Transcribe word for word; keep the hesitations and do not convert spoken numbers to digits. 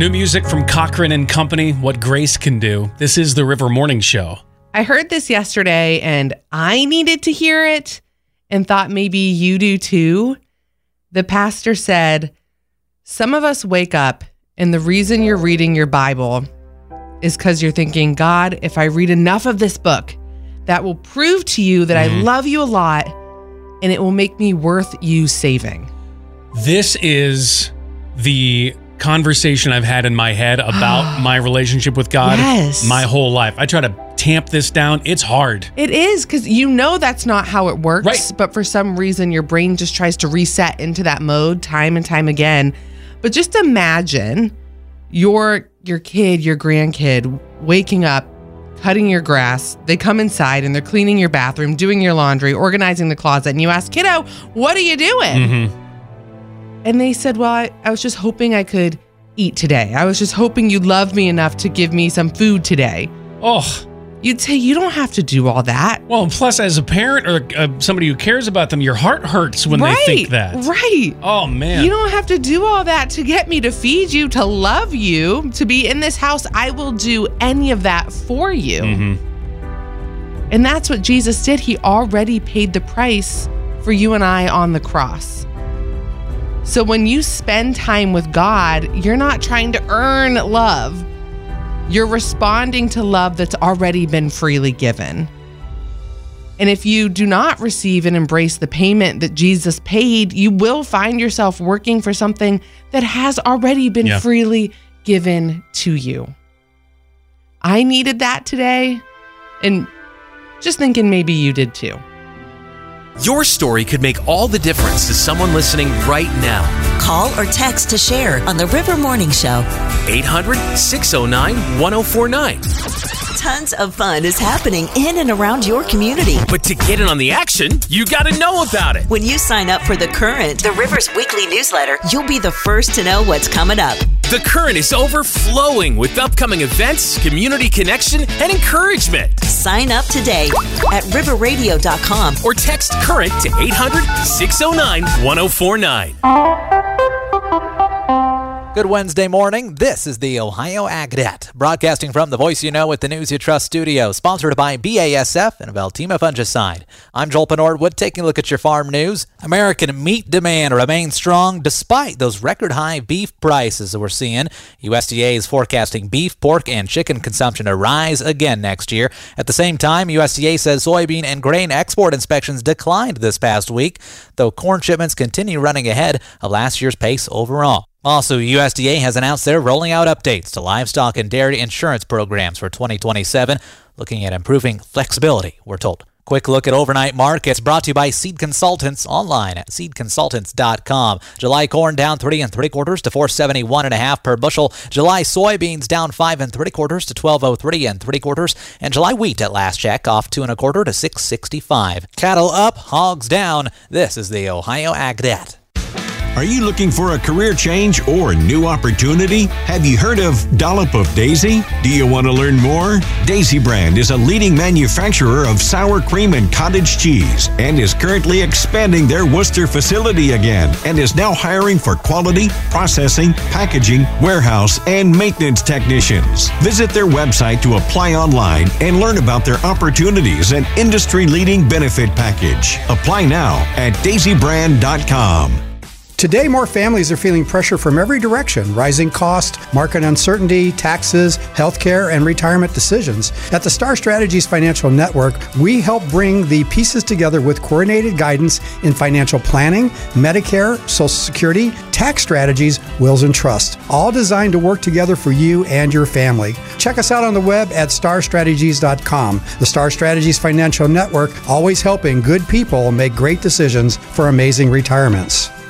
New music from Cochran and Company, What Grace Can Do. This is the River Morning Show. I heard this yesterday and I needed to hear it and thought maybe you do too. The pastor said, some of us wake up and the reason you're reading your Bible is because you're thinking, God, if I read enough of this book, that will prove to you that mm-hmm. I love you a lot and it will make me worth you saving. This is the conversation I've had in my head about my relationship with God yes. my whole life. I try to tamp this down. It's hard. It is, because you know that's not how it works, right. But for some reason your brain just tries to reset into that mode time and time again. But just imagine your your kid, your grandkid waking up, cutting your grass. They come inside and they're cleaning your bathroom, doing your laundry, organizing the closet, and you ask, kiddo, what are you doing? Mm-hmm. And they said, well, I, I was just hoping I could eat today. I was just hoping you'd love me enough to give me some food today. Oh. You'd say, you don't have to do all that. Well, plus as a parent or uh, somebody who cares about them, your heart hurts when right, they think that. Right. Oh, man. You don't have to do all that to get me to feed you, to love you, to be in this house. I will do any of that for you. Mm-hmm. And that's what Jesus did. He already paid the price for you and I on the cross. So when you spend time with God, you're not trying to earn love. You're responding to love that's already been freely given. And if you do not receive and embrace the payment that Jesus paid, you will find yourself working for something that has already been yeah. freely given to you. I needed that today, and just thinking maybe you did too. Your story could make all the difference to someone listening right now. Call or text to share on the River Morning Show. eight hundred, six oh nine, one oh four nine. Tons of fun is happening in and around your community. But to get in on the action, you got to know about it. When you sign up for The Current, the River's weekly newsletter, you'll be the first to know what's coming up. The Current is overflowing with upcoming events, community connection, and encouragement. Sign up today at river radio dot com or text CURRENT to eight hundred, six oh nine, one oh four nine. Good Wednesday morning. This is the Ohio AgNet, broadcasting from the Voice You Know with the News You Trust studio, sponsored by B A S F and Veltima Fungicide. I'm Joel Penordwood, taking a look at your farm news. American meat demand remains strong despite those record-high beef prices that we're seeing. U S D A is forecasting beef, pork, and chicken consumption to rise again next year. At the same time, U S D A says soybean and grain export inspections declined this past week, though corn shipments continue running ahead of last year's pace overall. Also, U S D A has announced they're rolling out updates to livestock and dairy insurance programs for twenty twenty-seven, looking at improving flexibility, we're told. Quick look at overnight markets brought to you by Seed Consultants online at seed consultants dot com. July corn down three and three quarters to four seventy-one and a half per bushel. July soybeans down five and three quarters to twelve oh three and three quarters. And July wheat at last check off two and a quarter to six sixty-five. Cattle up, hogs down. This is the Ohio AgNet. Are you looking for a career change or new opportunity? Have you heard of Dollop of Daisy? Do you want to learn more? Daisy Brand is a leading manufacturer of sour cream and cottage cheese and is currently expanding their Worcester facility again and is now hiring for quality, processing, packaging, warehouse, and maintenance technicians. Visit their website to apply online and learn about their opportunities and industry-leading benefit package. Apply now at daisy brand dot com. Today, more families are feeling pressure from every direction: rising cost, market uncertainty, taxes, healthcare, and retirement decisions. At the Star Strategies Financial Network, we help bring the pieces together with coordinated guidance in financial planning, Medicare, Social Security, tax strategies, wills, and trust, all designed to work together for you and your family. Check us out on the web at star strategies dot com. The Star Strategies Financial Network, always helping good people make great decisions for amazing retirements.